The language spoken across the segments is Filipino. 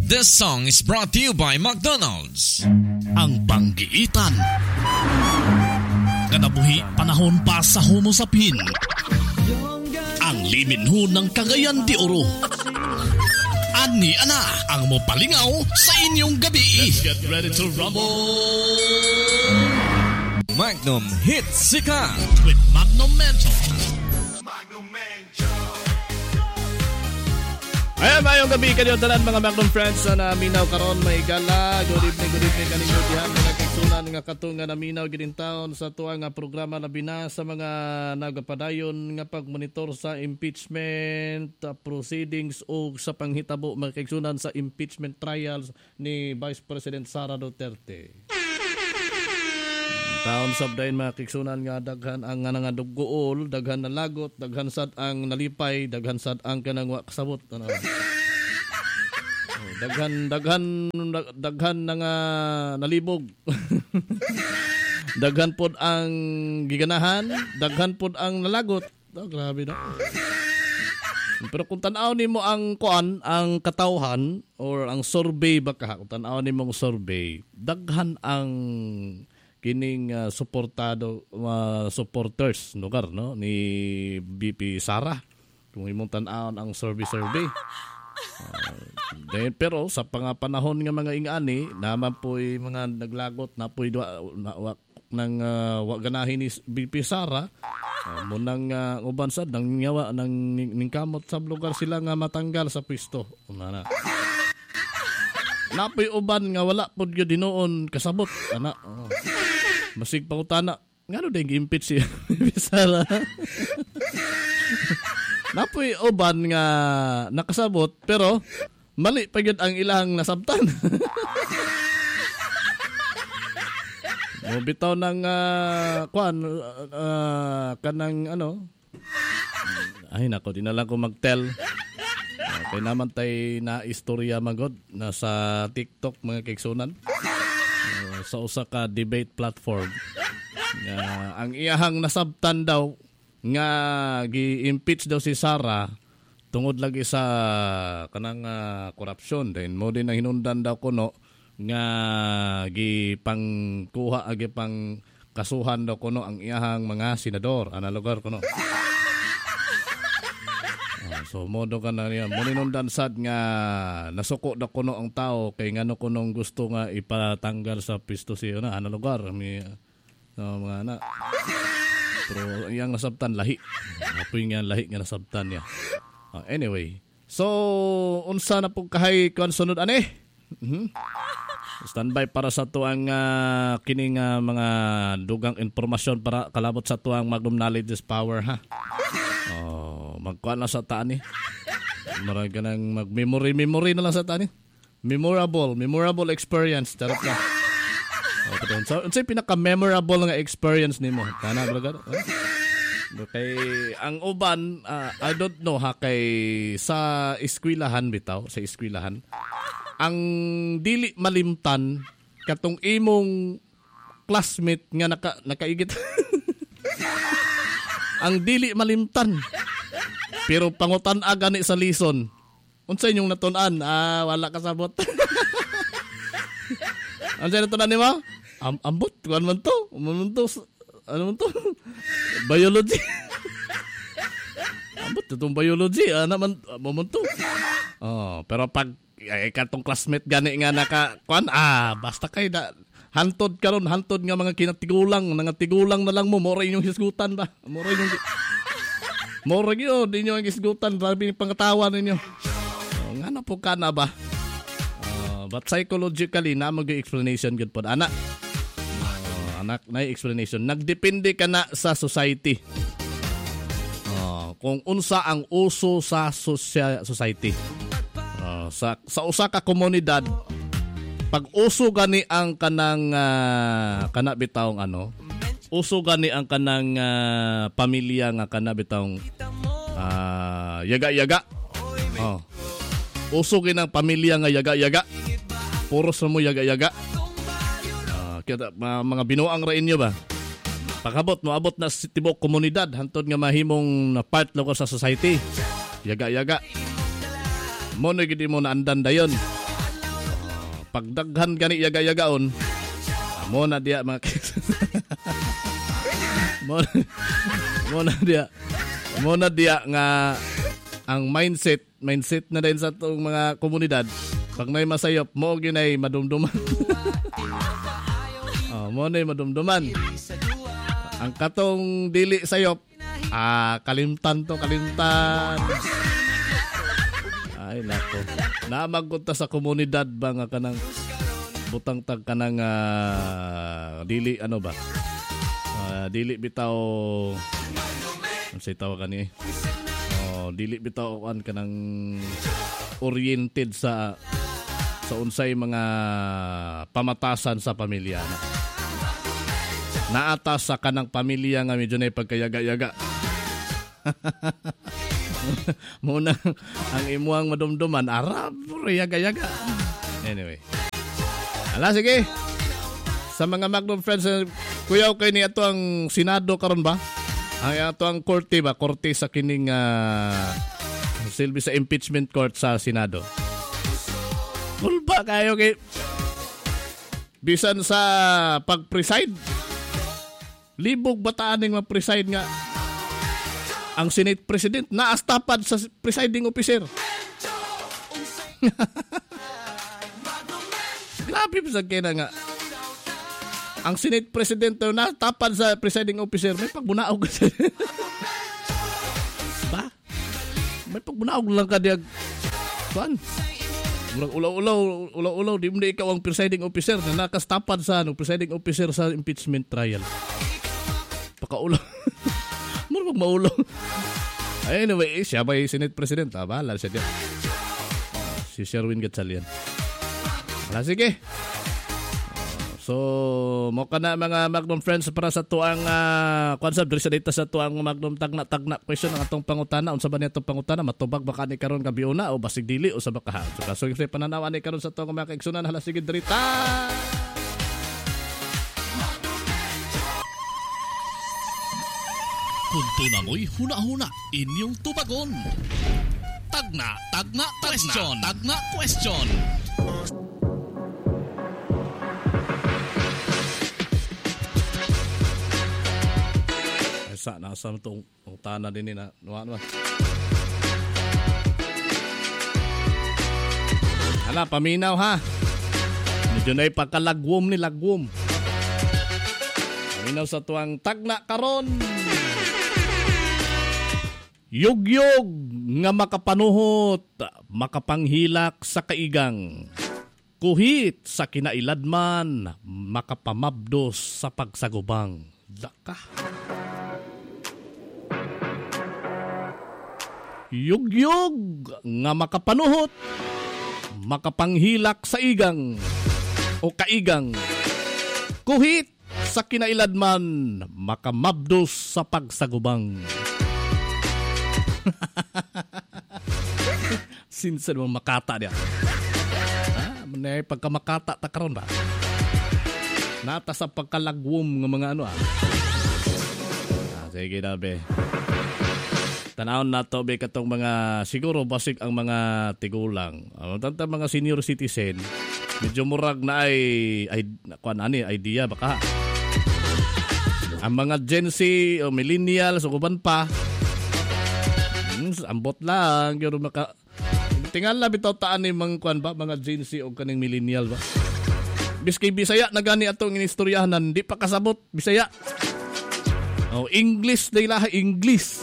This song is brought to you by McDonald's. Ang panggiitan. Kanabuhi panahon pa sa Homo sapien. Ang liminho ng Cagayan de Oro. Ani ana ang mopalingaw sa inyong gabi. Let's get ready to rumble. Magnum Hits Sikat with Magnum Mentor. Ayan, mayong gabi kanyo tanan mga Magnum friends na naminaw karon may gala. Good evening kaninyo dihan mga kaigsunan nga katung nga naminaw gid taon sa tuwa nga programa na bina sa mga nagapadayon nga pagmonitor sa impeachment proceedings o sa panghitabo mga kaigsunan sa impeachment trials ni Vice President Sara Duterte. Taon sabdayon mga kaigsunan nga daghan ang nga dugool, daghan na lagot, daghan sad ang nalipay, daghan sad ang kanang wa kasabot ano. Daghan na nga nalibog. Daghan pod ang giganahan, daghan pod ang nalagot. Oh, grabe na. Pero kung tanaw nimo ang kuan, ang katawhan or ang survey baka, kung tanaw nimo ang survey, daghan ang kining supporters lugar no ni BP Sara kung imong tan-awon ang survey pero sa panahon nga mga ingani naman po'y mga naglagot na po'y nang wa ganahin ni BP Sara mo nang uban sad nang nyawa nang ningkamot sa lugar sila nga matanggal sa pwesto una na napoy uban nga wala pod gyud dinoon kasabot ana masig pangutana ngano ding impeach siya Sara. Napoy uban nga nakasabot pero mali pa gyud ang ilang nasabtan. Mo bitaw nang kuan kanang ano ay nako di na lang ko magtell. Kay naman tay na istorya magod na sa TikTok mga kaigsunan. Sa usa ka debate platform ang iyahang nasabtan daw nga gi-impeach daw si Sara tungod lagi sa kanang korupsyon then mo din ang hinundan daw kuno nga gipangkuha agi pang kasuhan daw kuno ang iyahang mga senador ana lugar kuno. So modo ka na niya. Muninundan sad nga nasuko na kuno ang tao kay ngano kunong gusto nga ipatanggal sa pisto siya na ano lugar. Mga na. Pero iyang nasabtan lahi. Apoy nga lahi nga nasabtan niya. Anyway. So unsa na po kahay kuan sunod ani? Standby para sa tuang kining mga dugang informasyon para kalabot sa tuang Magnum Knowledge is Power ha. Magkuhan na sa taan eh. Marag ka nang mag-memory na lang sa taan eh. Memorable experience. Charot na. So, unsay pinaka-memorable nga experience nimo? Tana ba gado? Okay, ang uban, I don't know ha, kay sa eskwelahan bitaw, sa eskwelahan. Ang dili malimtan katong imong classmate nga nakaigit. Ang dili malimtan. Pero pangutan agani sa lison. Unsa inyong natun-an? Wala kasabot. Unsa natun-an nimo? Ambot, kuan man to. Ano man to? Biology. Ambot itong biology, ana man mo to. Pero pag katong classmate gani nga naka kuan basta kay hantod nga mga kinatigulang na lang mo mora inyong hisgutan ba? Mora yun, di nyo ang isgutan, sabi yung pangatawa ninyo. Nga na po ka na ba? But psychologically, na mag-explanation good po. Anak, na explanation. Nagdepende ka na sa society. Kung unsa ang uso sa society. Sa usa ka komunidad, pag uso gani ang kanang kanabitawng uso gani ang kanang pamilya nga kanabitawng yaga-yaga. Uso gini ang pamilya nga yaga-yaga. Puros mo yaga-yaga. Mga binuang ra inyo ba? Pagabot mo abot na sa tibok komunidad hantod nga mahimong na part lang sa society. Yaga-yaga. Mo na gid mo na andan dayon. pagdaghan gani yaga-yagaon, mo na diya mga mo na diya nga ang mindset na din sa itong mga komunidad, pag may masayop, mo ginay madumduman. Mo na madumduman. Ang katong dili sayop, kalimtan. Ay nako. Namagkunta sa komunidad ba nga kanang butang tag kanang dili ano ba? Dili bitaw ano say tawag kani? Dili bitaw kan kanang oriented sa unsay mga pamatasan sa pamilya na. Naatas sa kanang pamilya nga medyo na pagkayaga-yaga. Muna ang imuang madumduman, arab, yaga-yaga. Anyway. Sige. Sa mga Magnum friends, kuyaw kayo ni ato ang Senado karon ba? Ang ato ang korte ba? Korte sa kining silbi sa impeachment court sa Senado. Kulba kayo kay bisan sa pag-preside. Libog bataan ng ma-preside nga ang Senate President naastapad sa presiding officer. Grabe pa sa kena nga. Ang Senate President na tapad sa presiding officer, may pagbunaog ka ba? May pagbunaog lang ka diag. Kuan? Ulaw-ulaw, di mo na ikaw ang presiding officer na nakastapad sa presiding officer sa impeachment trial. Pakaulaw. Mura maulaw. Anyway, siya ba yung Senate President? Bahala siya dyan. Si Sherwin Gatchalian. Sige. So, mo ka na mga Magnum friends para sa tuang concept diri sa data sa tuang Magnum tagna question ang atong pangutana unsa ba nitong pangutana matubag baka ni karon gabiuna o basig dili o sa bakaha. So kasi pananaw ani karon sa tuang mga kaigsunan sige diri ta. Punto na mo'y huna-huna inyong tubagon. Tagna question. Nasa itong utana din na naman. Paminaw ha. Medyo na ipagkalagwom ni lagwom. Paminaw sa tuwang tagna karon. Yugyog nga makapanuhot, makapanghilak sa kaigang. Kuhit sa kinailadman, makapamabdos sa pagsagubang. Daka. Yugyog nga makapanuhot, makapanghilak sa igang o kaigang. Kuhit sa kinailadman, makamabdos sa pagsagubang. Sinsan mo makata niya. Manay pagkamakata ta karon ba? Nata sa pagkalagwom ng mga ano sige na be. Tanawon na to be katong mga siguro basig ang mga tigulang. Tanta mga senior citizen medyo murag na ay kuan ani idea baka. Ang mga Gen Z o millennials o kuban pa ambot lang pero tingala bitaw taan ni kuan ba mga Gen Z o kaning millennial ba. Biskay Bisaya na gani atong inistoryahanan di pa kasabot Bisaya. English dayla English.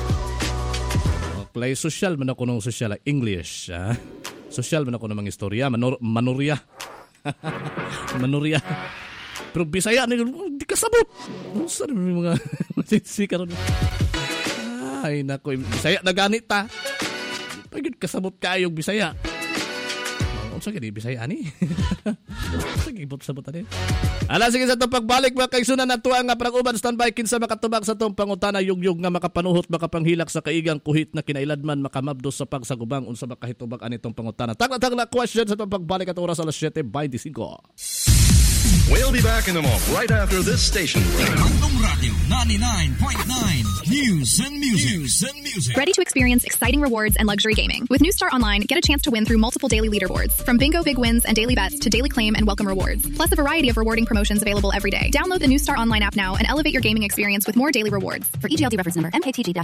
Play social man ako ng social English. Social man ako ng mga istorya manurya. Manurya. Pero Bisaya di kasabot. Unsa may mga si karon. Ay nako Bisaya na ganit ta. Pagid kasabot kayo Bisaya. Unsa gid Bisaya ani? Sige bot sabot ani. Sige sa tong pagbalik mga kaigsunan nato ang pag-uban standby kinsa makatubag sa tong pangutana yugyog nga makapanuhot makapanghilak sa kaigang kuhit na kinailadman makamabdos sa pagsagubang unsa ba kahitubag ani tong pangutana. Tagna question sa tong pagbalik at oras alas 7:25. We'll be back in a moment, right after this station. Magnum Radio 99.9. News and music. Ready to experience exciting rewards and luxury gaming? With New Star Online, get a chance to win through multiple daily leaderboards. From bingo big wins and daily bets to daily claim and welcome rewards. Plus a variety of rewarding promotions available every day. Download the New Star Online app now and elevate your gaming experience with more daily rewards. For EGLD reference number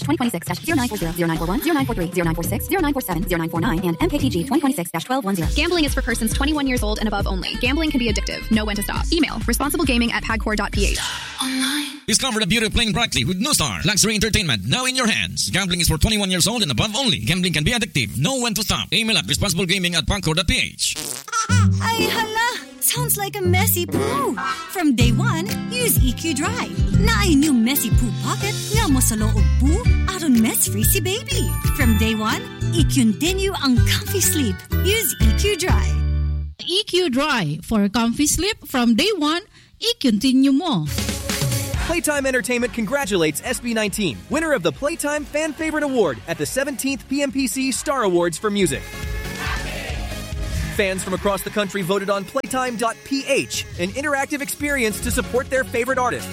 MKTG-2026-0940-0943-0947-0949 and MKTG-2026-1210. Gambling is for persons 21 years old and above only. Gambling can be addictive. Know when to stop. Email responsiblegaming@pagcor.ph. Discover the beauty of playing brightly with New Star. Luxury entertainment now in your hands. Gambling is for 21 years old and above only. Gambling can be addictive. Know when to stop. Email at responsiblegaming@pagcor.ph. Ay hala! Sounds like a messy poo. From day one, use EQ Dry. Na ay new messy poo pocket nga mo sa loob poo aron mess-free si baby. From day one, i-continue ang comfy sleep. Use EQ Dry. EQ Dry for comfy sleep from day one. I-continue mo. Playtime Entertainment congratulates SB19, winner of the Playtime Fan Favorite Award at the 17th PMPC Star Awards for Music. Fans from across the country voted on Playtime.ph, an interactive experience to support their favorite artist.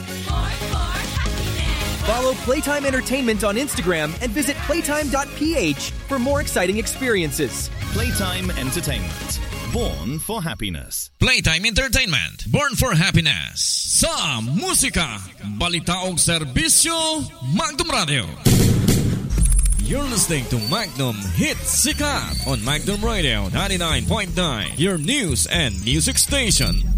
Follow Playtime Entertainment on Instagram and visit Playtime.ph for more exciting experiences. Playtime Entertainment. Born for happiness. Playtime Entertainment. Born for happiness. Sa musika, balita og serbisyo, Magnum Radio. You're listening to Magnum Hit Sikat on Magnum Radio 99.9, your news and music station.